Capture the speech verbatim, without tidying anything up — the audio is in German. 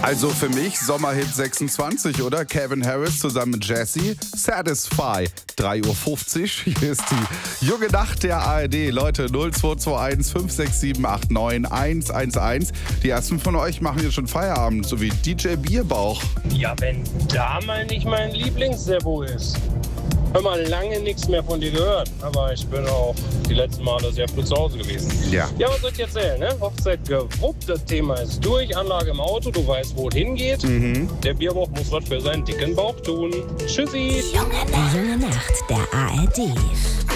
Also für mich Sommerhit sechsundzwanzig, oder? Calvin Harris zusammen mit Jessie. Satisfy. drei Uhr fünfzig. Hier ist die junge Nacht der A R D. Leute, null zwei zwei eins fünf sechs sieben acht neun eins eins eins. Die ersten von euch machen hier schon Feierabend, so wie D J Bierbauch. Ja, wenn da mal nicht mein Lieblings-Servo ist. Hör mal, lange nichts mehr von dir gehört, aber ich bin auch die letzten Male sehr früh zu Hause gewesen. Ja. Ja, was soll ich erzählen, ne? Hochzeit gewuppt, das Thema ist durch, Anlage im Auto, du weißt, wo es hingeht. Mhm. Der Bierbauch muss was für seinen dicken Bauch tun. Tschüssi! Die junge Nacht der A R D.